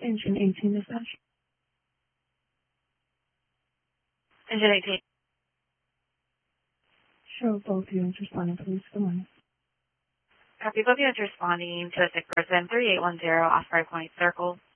Engine 18 dispatch. Engine 18. Show both units responding, please. Good morning. Copy, both units responding to a sick person, 3810 off 5 Point Circle.